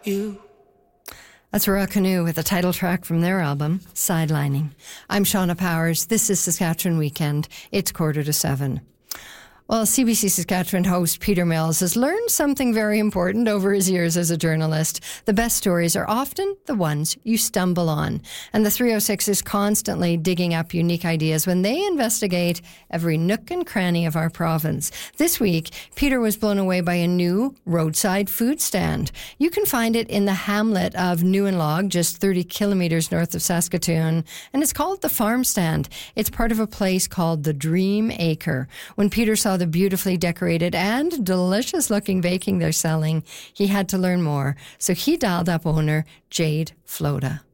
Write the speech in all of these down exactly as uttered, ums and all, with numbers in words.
you. That's Royal Canoe with the title track from their album, Sidelining. I'm Shauna Powers. This is Saskatchewan Weekend. It's quarter to seven. Well, C B C Saskatchewan host Peter Mills has learned something very important over his years as a journalist. The best stories are often the ones you stumble on. And the three oh six is constantly digging up unique ideas when they investigate every nook and cranny of our province. This week, Peter was blown away by a new roadside food stand. You can find it in the hamlet of Newenlog, just thirty kilometres north of Saskatoon, and it's called the Farm Stand. It's part of a place called the Dream Acre. When Peter saw the beautifully decorated and delicious-looking baking they're selling, he had to learn more. So he dialed up owner Jade Floda.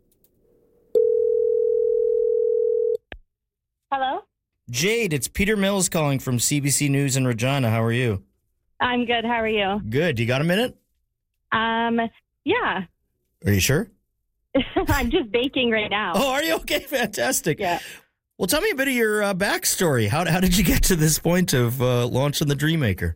Hello? Jade, it's Peter Mills calling from C B C News in Regina. How are you? I'm good. How are you? Good. You got a minute? Um, yeah. Are you sure? I'm just baking right now. Oh, are you? Okay, fantastic. Yeah. Well, tell me a bit of your uh, backstory. How, how did you get to this point of uh, launching the Dreammaker?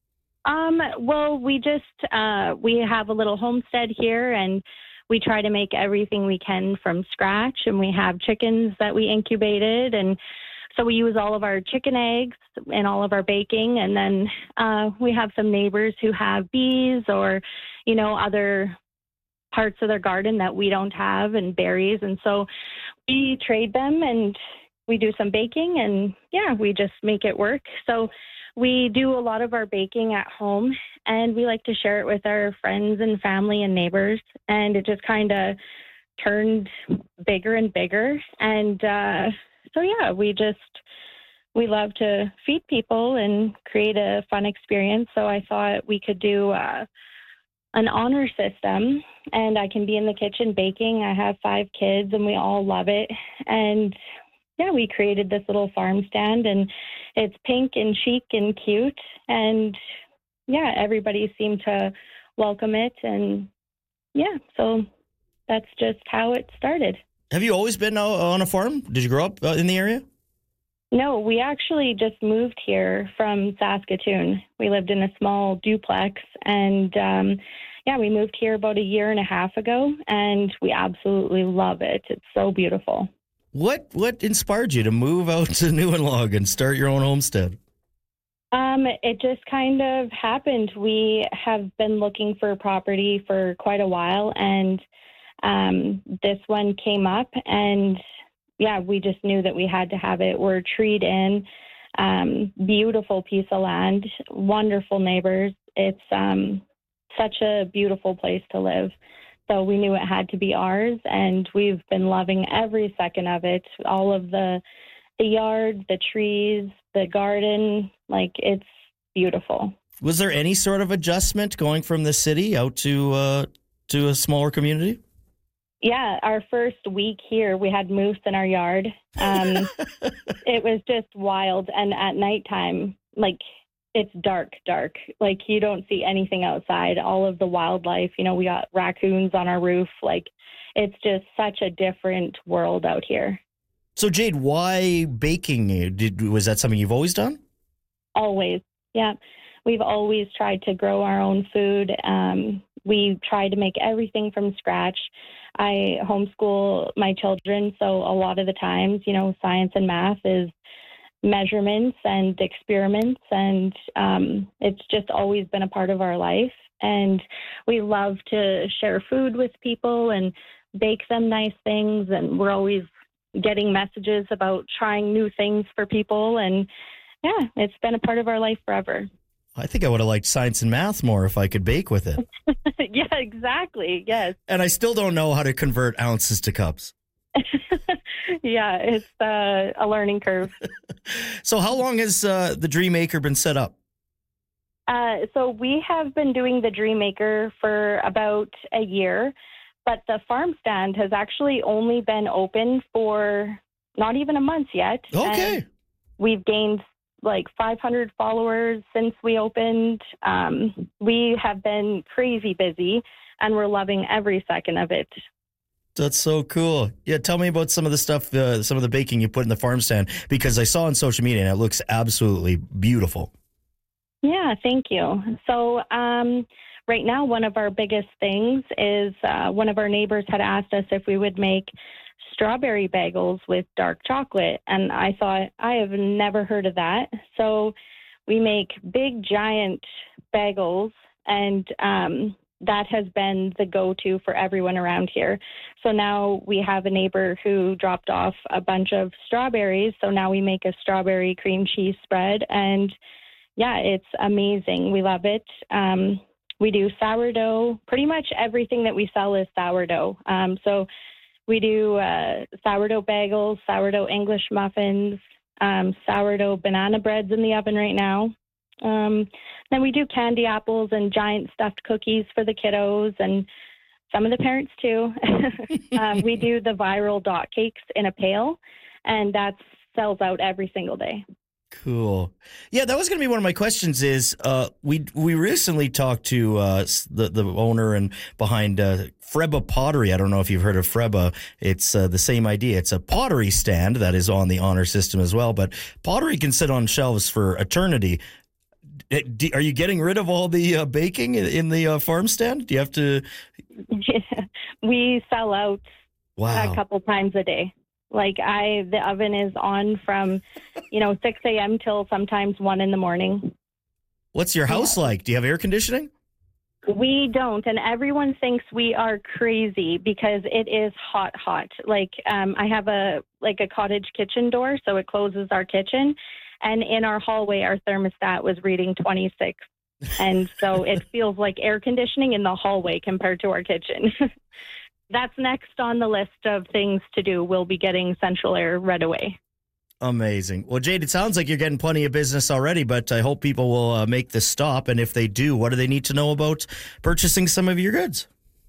Um, well, we just, uh, we have a little homestead here, and we try to make everything we can from scratch, and we have chickens that we incubated, and so we use all of our chicken eggs in all of our baking, and then uh, we have some neighbors who have bees or, you know, other parts of their garden that we don't have, and berries, and so we trade them, and we do some baking, and yeah, we just make it work. So we do a lot of our baking at home, and we like to share it with our friends and family and neighbors, and it just kind of turned bigger and bigger. And uh, so yeah, we just, we love to feed people and create a fun experience. So I thought we could do uh, an honor system, and I can be in the kitchen baking. I have five kids, and we all love it. And yeah, we created this little farm stand, and it's pink and chic and cute. And yeah, everybody seemed to welcome it. And yeah, so that's just how it started. Have you always been on a farm? Did you grow up in the area? No, we actually just moved here from Saskatoon. We lived in a small duplex, and um, yeah, we moved here about a year and a half ago, and we absolutely love it. It's so beautiful. What what inspired you to move out to Newenlog and start your own homestead? Um, it just kind of happened. We have been looking for a property for quite a while, and um, this one came up, and yeah, we just knew that we had to have it. We're treed in, um, beautiful piece of land, wonderful neighbors. It's um, such a beautiful place to live. So we knew it had to be ours, and we've been loving every second of it. All of the the yard, the trees, the garden, like it's beautiful. Was there any sort of adjustment going from the city out to uh, to a smaller community? Yeah, our first week here, we had moose in our yard. Um, it was just wild, and at nighttime, like it's dark, dark. Like you don't see anything outside. All of the wildlife, you know, we got raccoons on our roof. Like it's just such a different world out here. So Jade, why baking? Did was that something you've always done? Always, yeah. We've always tried to grow our own food. Um, we try to make everything from scratch. I homeschool my children, so a lot of the times, you know, science and math is measurements and experiments, and um, it's just always been a part of our life. And we love to share food with people and bake them nice things, and we're always getting messages about trying new things for people. And yeah, it's been a part of our life forever. I think I would have liked science and math more if I could bake with it. Yeah, exactly. Yes. And I still don't know how to convert ounces to cups. Yeah, it's uh, a learning curve. So how long has uh, the Dreammaker been set up? Uh, so we have been doing the Dreammaker for about a year, but the farm stand has actually only been open for not even a month yet. Okay. And we've gained like five hundred followers since we opened. Um, we have been crazy busy, and we're loving every second of it. That's so cool. Yeah, tell me about some of the stuff, uh, some of the baking you put in the farm stand, because I saw on social media and it looks absolutely beautiful. Yeah, thank you. So um, right now, one of our biggest things is uh, one of our neighbors had asked us if we would make strawberry bagels with dark chocolate. And I thought, I have never heard of that. So we make big, giant bagels, and um, that has been the go-to for everyone around here. So now we have a neighbor who dropped off a bunch of strawberries. So now we make a strawberry cream cheese spread. And yeah, it's amazing. We love it. Um, we do sourdough. Pretty much everything that we sell is sourdough. Um, so we do uh, sourdough bagels, sourdough English muffins, um, sourdough banana breads in the oven right now. Um, then we do candy apples and giant stuffed cookies for the kiddos and some of the parents too. um, we do the viral dot cakes in a pail, and that sells out every single day. Cool. Yeah, that was going to be one of my questions is uh, we we recently talked to uh, the, the owner and behind uh, Freba Pottery. I don't know if you've heard of Freba. It's uh, the same idea. It's a pottery stand that is on the honor system as well, but pottery can sit on shelves for eternity. Are you getting rid of all the uh, baking in the uh, farm stand? Do you have to? Yeah, we sell out wow. a couple times a day. Like I, the oven is on from, you know, six a.m. till sometimes one in the morning. What's your house like? Do you have air conditioning? We don't, and everyone thinks we are crazy because it is hot, hot. Like um, I have a like a cottage kitchen door, so it closes our kitchen. And in our hallway, our thermostat was reading twenty-six. And so it feels like air conditioning in the hallway compared to our kitchen. That's next on the list of things to do. We'll be getting central air right away. Amazing. Well, Jade, it sounds like you're getting plenty of business already, but I hope people will uh, make this stop. And if they do, what do they need to know about purchasing some of your goods?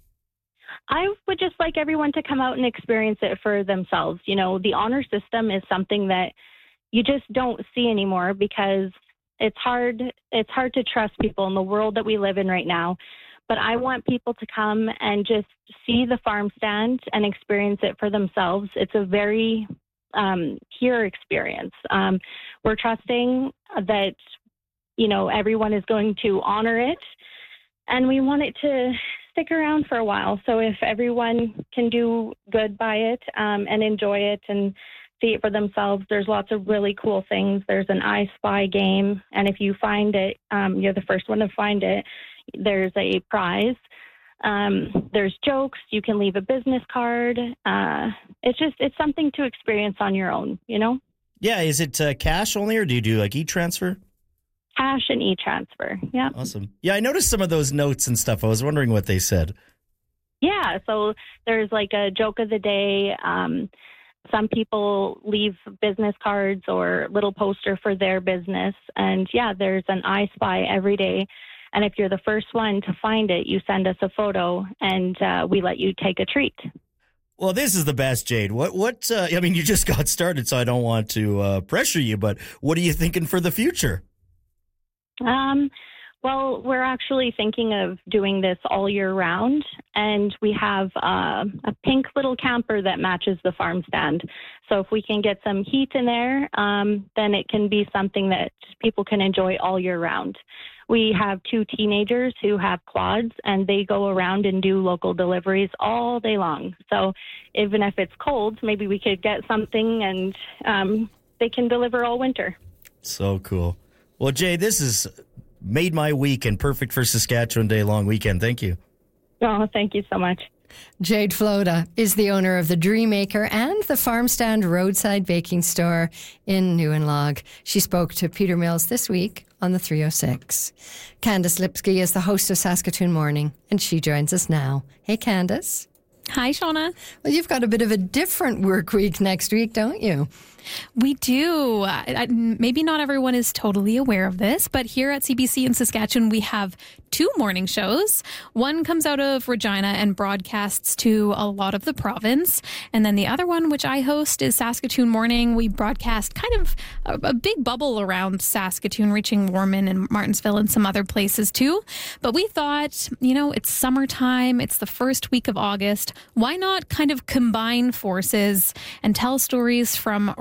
I would just like everyone to come out and experience it for themselves. You know, the honor system is something that you just don't see anymore because it's hard it's hard to trust people in the world that we live in right now. But I want people to come and just see the farm stand and experience it for themselves. It's a very um, pure experience. Um, we're trusting that, you know, everyone is going to honor it, and we want it to stick around for a while. So if everyone can do good by it um, and enjoy it and see it for themselves, there's lots of really cool things. There's an I Spy game, and if you find it, um, you're the first one to find it. There's a prize. Um, there's jokes. You can leave a business card. Uh, it's just, it's something to experience on your own, you know? Yeah. Is it uh, cash only, or do you do like e-transfer? Cash and e-transfer. Yeah. Awesome. Yeah. I noticed some of those notes and stuff. I was wondering what they said. Yeah. So there's like a joke of the day. Um, Some people leave business cards or little poster for their business. And yeah, there's an I Spy every day. And if you're the first one to find it, you send us a photo and uh, we let you take a treat. Well, this is the best, Jade. What, what, uh, I mean, you just got started, so I don't want to uh, pressure you, but what are you thinking for the future? Um, Well, we're actually thinking of doing this all year round, and we have uh, a pink little camper that matches the farm stand. So if we can get some heat in there, um, then it can be something that people can enjoy all year round. We have two teenagers who have quads, and they go around and do local deliveries all day long. So even if it's cold, maybe we could get something, and um, they can deliver all winter. So cool. Well, Jay, this is made my week and perfect for Saskatchewan Day long weekend. Thank you. Oh, thank you so much. Jade Floda is the owner of the Dream Maker and the Farm Stand Roadside Baking Store in Newenlog. She spoke to Peter Mills this week on the three oh six. Candace Lipsky is the host of Saskatoon Morning, and she joins us now. Hey, Candace. Hi, Shauna. Well, you've got a bit of a different work week next week, don't you? We do. I, I, maybe not everyone is totally aware of this, but here at C B C in Saskatchewan, we have two morning shows. One comes out of Regina and broadcasts to a lot of the province. And then the other one, which I host, is Saskatoon Morning. We broadcast kind of a, a big bubble around Saskatoon, reaching Warman and Martinsville and some other places too. But we thought, you know, it's summertime. It's the first week of August. Why not kind of combine forces and tell stories from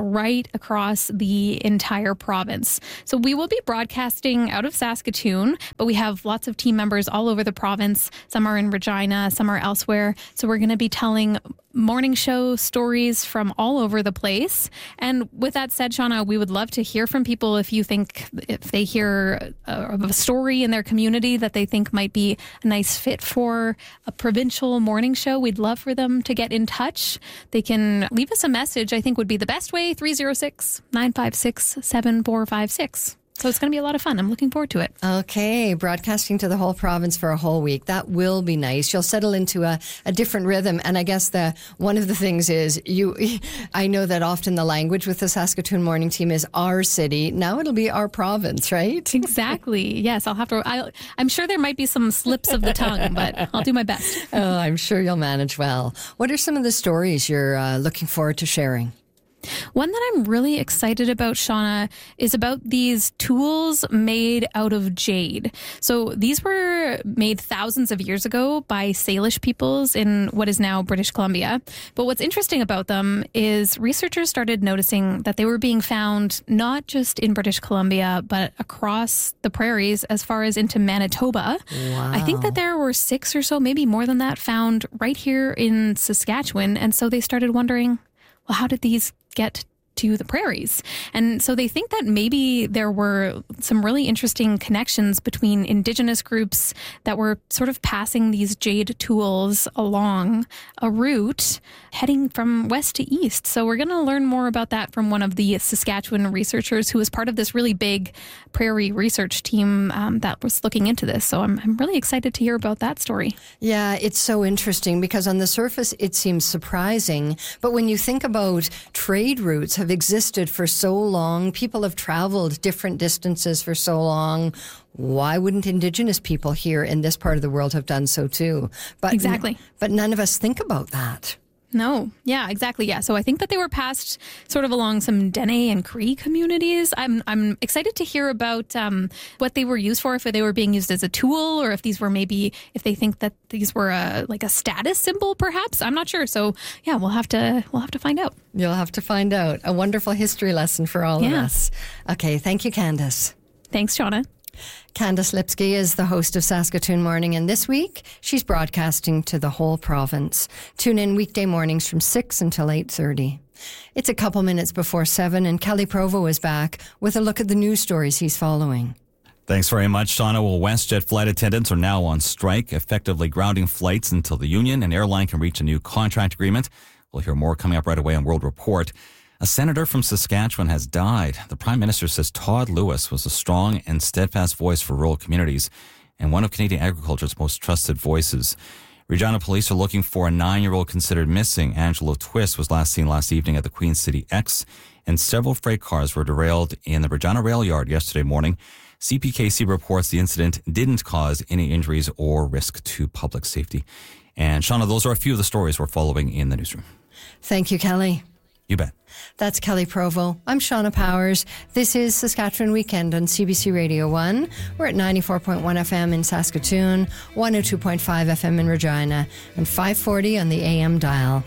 right across the entire province. So we will be broadcasting out of Saskatoon, but we have lots of team members all over the province. Some are in Regina, some are elsewhere. So we're going to be telling morning show stories from all over the place. And with that said, Shauna, we would love to hear from people if you think, if they hear of a story in their community that they think might be a nice fit for a provincial morning show. We'd love for them to get in touch. They can leave us a message, I think would be the best way, three oh six, nine five six, seven four five six. So it's going to be a lot of fun. I'm looking forward to it. Okay, broadcasting to the whole province for a whole week. That will be nice. You'll settle into a, a different rhythm. And I guess the one of the things is, you. I know that often the language with the Saskatoon morning team is our city. Now it'll be our province, right? Exactly. Yes, I'll have to. I'll, I'm sure there might be some slips of the tongue, but I'll do my best. Oh, I'm sure you'll manage well. What are some of the stories you're uh, looking forward to sharing? One that I'm really excited about, Shauna, is about these tools made out of jade. So these were made thousands of years ago by Salish peoples in what is now British Columbia. But what's interesting about them is researchers started noticing that they were being found not just in British Columbia, but across the prairies as far as into Manitoba. Wow. I think that there were six or so, maybe more than that, found right here in Saskatchewan. And so they started wondering, well, how did these get to the prairies? And so they think that maybe there were some really interesting connections between Indigenous groups that were sort of passing these jade tools along a route heading from west to east. So we're going to learn more about that from one of the Saskatchewan researchers who was part of this really big prairie research team um, that was looking into this. So I'm, I'm really excited to hear about that story. Yeah, it's so interesting because on the surface it seems surprising, but when you think about trade routes have existed for so long, people have traveled different distances for so long, why wouldn't Indigenous people here in this part of the world have done so too? But exactly. But none of us think about that. No. Yeah, exactly. Yeah. So I think that they were passed sort of along some Dene and Cree communities. I'm I'm excited to hear about um, what they were used for, if they were being used as a tool or if these were maybe, if they think that these were a, like a status symbol, perhaps. I'm not sure. So yeah, we'll have to, we'll have to find out. You'll have to find out. A wonderful history lesson for all yeah. of us. Okay. Thank you, Candace. Thanks, Shauna. Candace Lipsky is the host of Saskatoon Morning, and this week she's broadcasting to the whole province. Tune in weekday mornings from six until eight thirty. It's a couple minutes before seven, and Kelly Provo is back with a look at the news stories he's following. Thanks very much, Shauna. Well, WestJet flight attendants are now on strike, effectively grounding flights until the union and airline can reach a new contract agreement. We'll hear more coming up right away on World Report. A senator from Saskatchewan has died. The Prime Minister says Todd Lewis was a strong and steadfast voice for rural communities and one of Canadian agriculture's most trusted voices. Regina police are looking for a nine-year-old considered missing. Angelo Twist was last seen last evening at the Queen City X, and several freight cars were derailed in the Regina rail yard yesterday morning. C P K C reports the incident didn't cause any injuries or risk to public safety. And Shauna, those are a few of the stories we're following in the newsroom. Thank you, Kelly. You bet. That's Kelly Provo. I'm Shauna Powers. This is Saskatchewan Weekend on C B C Radio one. We're at ninety-four point one F M in Saskatoon, one oh two point five F M in Regina, and five forty on the A M dial.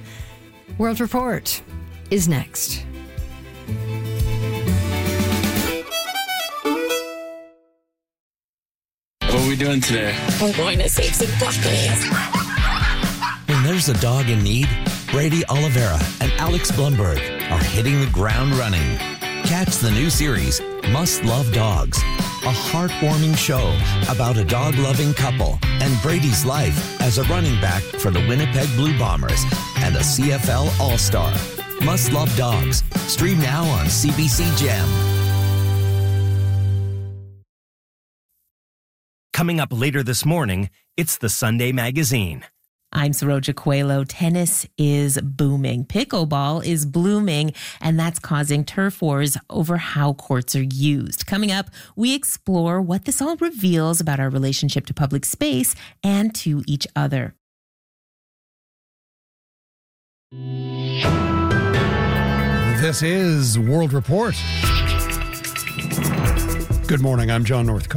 World Report is next. What are we doing today? We're going to save some puppies. When there's a dog in need, Brady Oliveira and Alex Blumberg are hitting the ground running. Catch the new series, Must Love Dogs, a heartwarming show about a dog-loving couple and Brady's life as a running back for the Winnipeg Blue Bombers and a C F L All-Star. Must Love Dogs. Stream now on C B C Gem. Coming up later this morning, it's the Sunday Magazine. I'm Saroja Coelho. Tennis is booming. Pickleball is blooming, and that's causing turf wars over how courts are used. Coming up, we explore what this all reveals about our relationship to public space and to each other. This is World Report. Good morning, I'm John Northcott.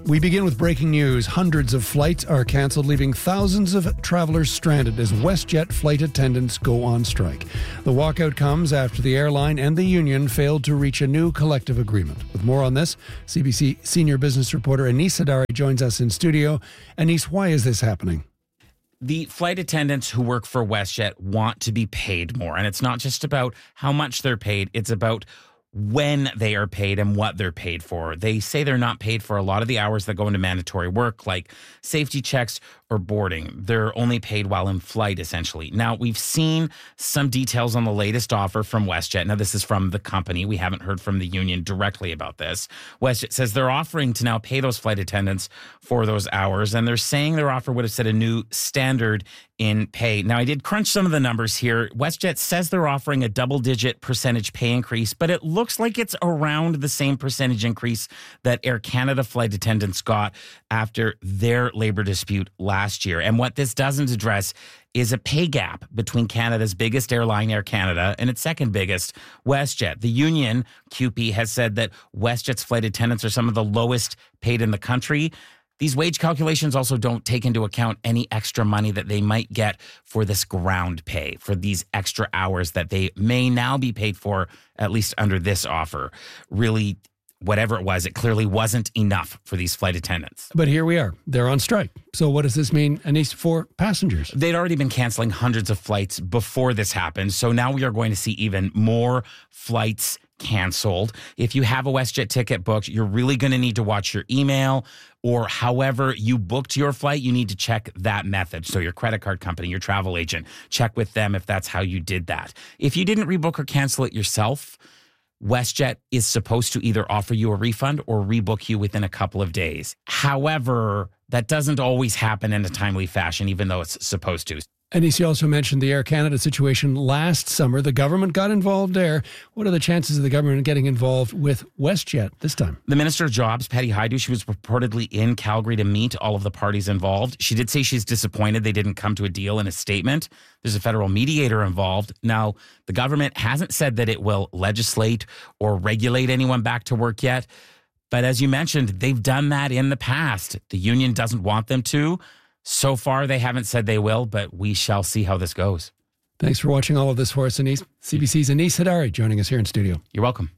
We begin with breaking news. Hundreds of flights are canceled, leaving thousands of travelers stranded as WestJet flight attendants go on strike. The walkout comes after the airline and the union failed to reach a new collective agreement. With more on this, C B C senior business reporter Anis Sadari joins us in studio. Anis, why is this happening? The flight attendants who work for WestJet want to be paid more. And it's not just about how much they're paid. It's about when they are paid and what they're paid for. They say they're not paid for a lot of the hours that go into mandatory work, like safety checks or boarding. They're only paid while in flight, essentially. Now, we've seen some details on the latest offer from WestJet. Now, this is from the company. We haven't heard from the union directly about this. WestJet says they're offering to now pay those flight attendants for those hours, and they're saying their offer would have set a new standard in pay. Now, I did crunch some of the numbers here. WestJet says they're offering a double-digit percentage pay increase, but it looks like it's around the same percentage increase that Air Canada flight attendants got after their labor dispute last year. And what this doesn't address is a pay gap between Canada's biggest airline, Air Canada, and its second biggest, WestJet. The union, C U P E, has said that WestJet's flight attendants are some of the lowest paid in the country. These wage calculations also don't take into account any extra money that they might get for this ground pay, for these extra hours that they may now be paid for, at least under this offer. Really, whatever it was, it clearly wasn't enough for these flight attendants. But here we are. They're on strike. So what does this mean, Anis, for passengers? They'd already been canceling hundreds of flights before this happened. So now we are going to see even more flights canceled. If you have a WestJet ticket booked, you're really going to need to watch your email, or however you booked your flight, you need to check that method. So your credit card company, your travel agent, check with them if that's how you did that. If you didn't rebook or cancel it yourself, WestJet is supposed to either offer you a refund or rebook you within a couple of days. However, that doesn't always happen in a timely fashion, even though it's supposed to. Anis, you also mentioned the Air Canada situation last summer. The government got involved there. What are the chances of the government getting involved with WestJet this time? The Minister of Jobs, Patty Hajdu, she was reportedly in Calgary to meet all of the parties involved. She did say she's disappointed they didn't come to a deal in a statement. There's a federal mediator involved. Now, the government hasn't said that it will legislate or regulate anyone back to work yet. But as you mentioned, they've done that in the past. The union doesn't want them to. So far, they haven't said they will, but we shall see how this goes. Thanks for watching all of this for us, Anis. C B C's Anis Sadari joining us here in studio. You're welcome.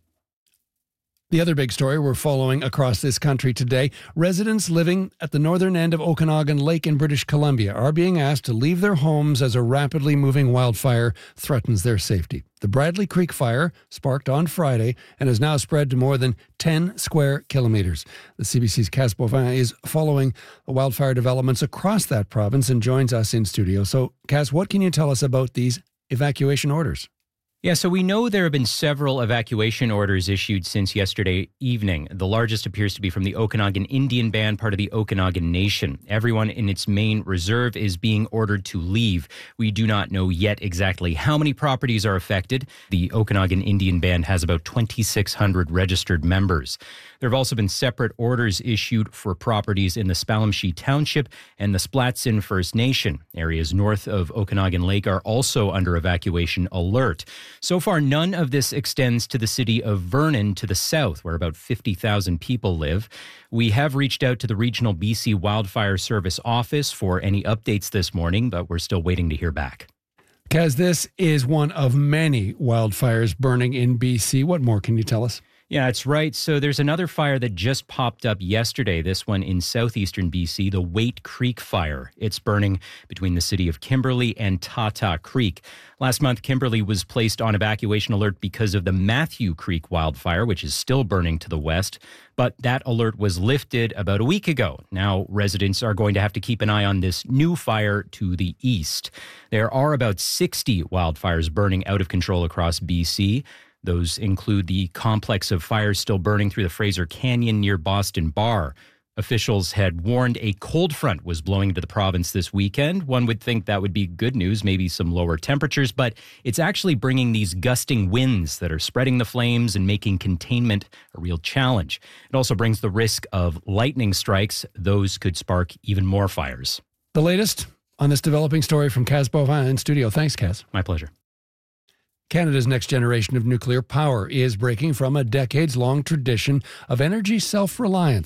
The other big story we're following across this country today, residents living at the northern end of Okanagan Lake in British Columbia are being asked to leave their homes as a rapidly moving wildfire threatens their safety. The Bradley Creek fire sparked on Friday and has now spread to more than ten square kilometers. The C B C's Kaz Bovin is following wildfire developments across that province and joins us in studio. So, Kaz, what can you tell us about these evacuation orders? Yeah, so we know there have been several evacuation orders issued since yesterday evening. The largest appears to be from the Okanagan Indian Band, part of the Okanagan Nation. Everyone in its main reserve is being ordered to leave. We do not know yet exactly how many properties are affected. The Okanagan Indian Band has about twenty-six hundred registered members. There have also been separate orders issued for properties in the Spalmshee Township and the Splatsin First Nation. Areas north of Okanagan Lake are also under evacuation alert. So far, none of this extends to the city of Vernon to the south, where about fifty thousand people live. We have reached out to the regional B C Wildfire Service office for any updates this morning, but we're still waiting to hear back. Kaz, this is one of many wildfires burning in B C. What more can you tell us? Yeah, that's right. So there's another fire that just popped up yesterday, this one in southeastern B C, the Waite Creek Fire. It's burning between the city of Kimberley and Tata Creek. Last month, Kimberley was placed on evacuation alert because of the Matthew Creek wildfire, which is still burning to the west. But that alert was lifted about a week ago. Now, residents are going to have to keep an eye on this new fire to the east. There are about sixty wildfires burning out of control across B C. Those include the complex of fires still burning through the Fraser Canyon near Boston Bar. Officials had warned a cold front was blowing into the province this weekend. One would think that would be good news, maybe some lower temperatures, but it's actually bringing these gusting winds that are spreading the flames and making containment a real challenge. It also brings the risk of lightning strikes. Those could spark even more fires. The latest on this developing story from Kaz Bovin in studio. Thanks, Kaz. My pleasure. Canada's next generation of nuclear power is breaking from a decades-long tradition of energy self-reliance.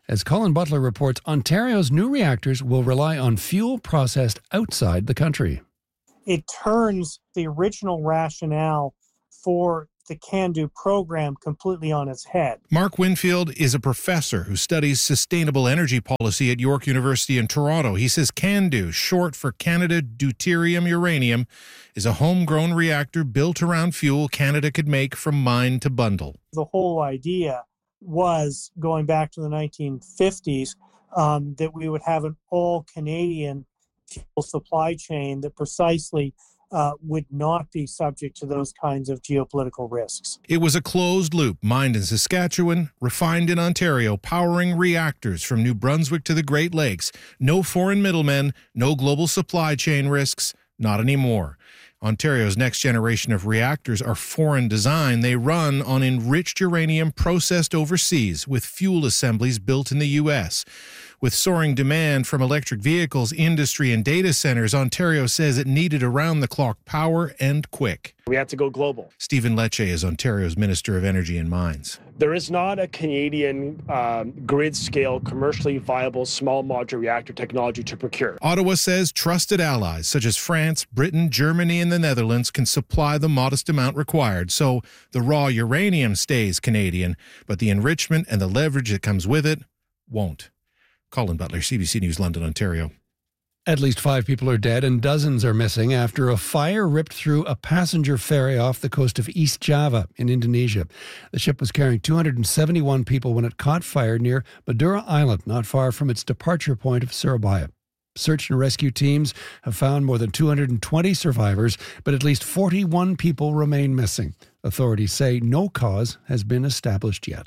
As Colin Butler reports, Ontario's new reactors will rely on fuel processed outside the country. It turns the original rationale for the CANDO program completely on its head. Mark Winfield is a professor who studies sustainable energy policy at York University in Toronto. He says CANDO, short for Canada Deuterium Uranium, is a homegrown reactor built around fuel Canada could make from mine to bundle. The whole idea was, going back to the nineteen fifties, um, that we would have an all-Canadian fuel supply chain that precisely Uh, would not be subject to those kinds of geopolitical risks. It was a closed loop, mined in Saskatchewan, refined in Ontario, powering reactors from New Brunswick to the Great Lakes. No foreign middlemen, no global supply chain risks, not anymore. Ontario's next generation of reactors are foreign design. They run on enriched uranium processed overseas with fuel assemblies built in the U S. With soaring demand from electric vehicles, industry, and data centers, Ontario says it needed around-the-clock power and quick. We had to go global. Stephen Lecce is Ontario's Minister of Energy and Mines. There is not a Canadian um, grid-scale, commercially viable small modular reactor technology to procure. Ottawa says trusted allies such as France, Britain, Germany, and the Netherlands can supply the modest amount required. So the raw uranium stays Canadian, but the enrichment and the leverage that comes with it won't. Colin Butler, C B C News, London, Ontario. At least five people are dead and dozens are missing after a fire ripped through a passenger ferry off the coast of East Java in Indonesia. The ship was carrying two hundred seventy-one people when it caught fire near Madura Island, not far from its departure point of Surabaya. Search and rescue teams have found more than two hundred twenty survivors, but at least forty-one people remain missing. Authorities say no cause has been established yet.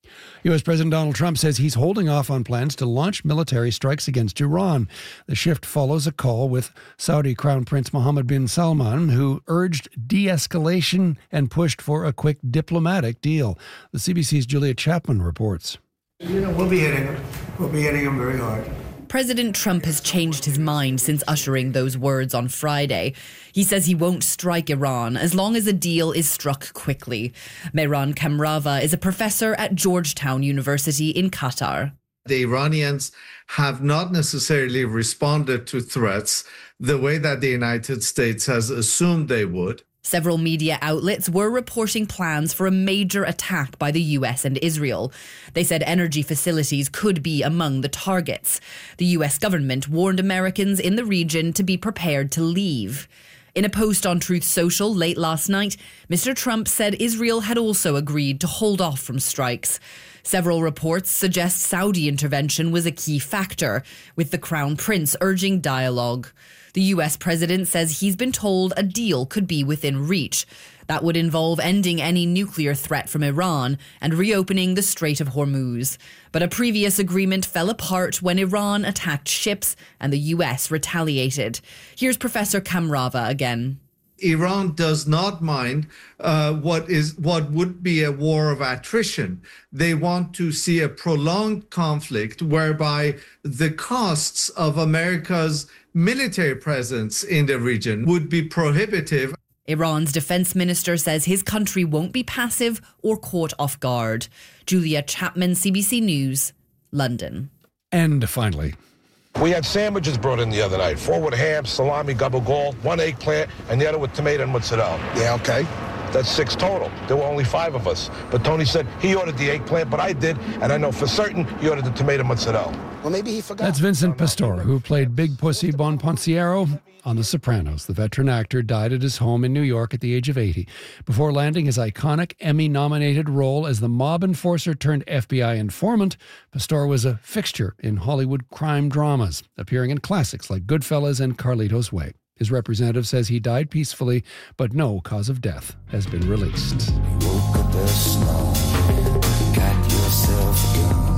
U S President Donald Trump says he's holding off on plans to launch military strikes against Iran. The shift follows a call with Saudi Crown Prince Mohammed bin Salman, who urged de-escalation and pushed for a quick diplomatic deal. The C B C's Julia Chapman reports. You know, we'll be hitting him. We'll be hitting him very hard. President Trump has changed his mind since uttering those words on Friday. He says he won't strike Iran as long as a deal is struck quickly. Mehran Kamrava is a professor at Georgetown University in Qatar. The Iranians have not necessarily responded to threats the way that the United States has assumed they would. Several media outlets were reporting plans for a major attack by the U S and Israel. They said energy facilities could be among the targets. The U S government warned Americans in the region to be prepared to leave. In a post on Truth Social late last night, Mister Trump said Israel had also agreed to hold off from strikes. Several reports suggest Saudi intervention was a key factor, with the Crown Prince urging dialogue. The U S president says he's been told a deal could be within reach. That would involve ending any nuclear threat from Iran and reopening the Strait of Hormuz. But a previous agreement fell apart when Iran attacked ships and the U S retaliated. Here's Professor Kamrava again. Iran does not mind uh, what is what would be a war of attrition. They want to see a prolonged conflict whereby the costs of America's military presence in the region would be prohibitive. Iran's defense minister says his country won't be passive or caught off guard. Julia Chapman, C B C News, London. And finally, we had sandwiches brought in the other night. Four with ham, salami, gabagool, one eggplant, and the other with tomato and mozzarella. Yeah, okay. That's six total. There were only five of us. But Tony said he ordered the eggplant, but I did, and I know for certain he ordered the tomato mozzarella. Well, maybe he forgot. That's Vincent Pastore, who played Big Pussy Bonpensiero on The Sopranos. The veteran actor died at his home in New York at the age of eighty, before landing his iconic Emmy-nominated role as the mob enforcer turned F B I informant. Pastore was a fixture in Hollywood crime dramas, appearing in classics like Goodfellas and Carlito's Way. His representative says he died peacefully, but no cause of death has been released. Woke up this morning, got yourself a gun.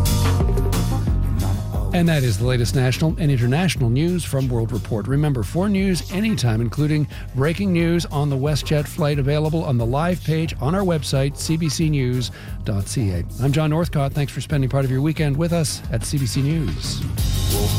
And that is the latest national and international news from World Report. Remember, for news anytime, including breaking news on the WestJet flight, available on the live page on our website, c b c news dot c a. I'm John Northcott. Thanks for spending part of your weekend with us at C B C News.